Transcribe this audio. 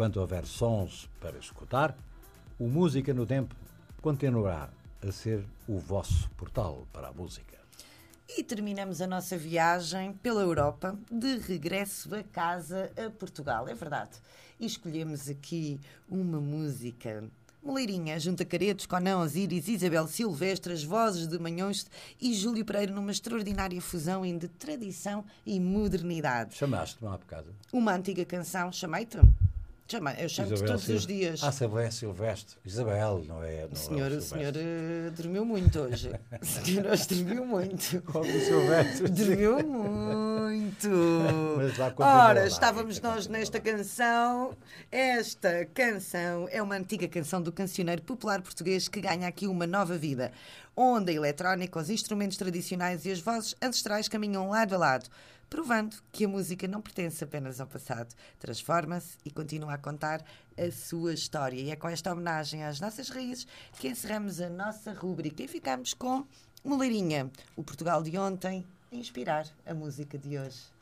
enquanto houver sons para escutar, o Música no Tempo continuará a ser o vosso portal para a música. E terminamos a nossa viagem pela Europa, de regresso a casa, a Portugal, é verdade. E escolhemos aqui uma música moleirinha, junto a Caretos, Conan, Osiris, Isabel Silvestre, as vozes de Manhões e Júlio Pereira, numa extraordinária fusão de tradição e modernidade. Chamaste-me há bocado. Uma antiga canção, chamei-te? Eu chamo-te todos os dias. Isabel Silvestre. Isabel, não é? O senhor dormiu muito hoje. O senhor hoje dormiu muito. Como o Silvestre. Dormiu muito. Mas lá ora, estávamos nós nesta canção. Esta canção é uma antiga canção do cancioneiro popular português que ganha aqui uma nova vida, onde a eletrónica, os instrumentos tradicionais e as vozes ancestrais caminham lado a lado, provando que a música não pertence apenas ao passado, transforma-se e continua a contar a sua história. E é com esta homenagem às nossas raízes que encerramos a nossa rúbrica e ficamos com Moleirinha, o Portugal de ontem, a inspirar a música de hoje.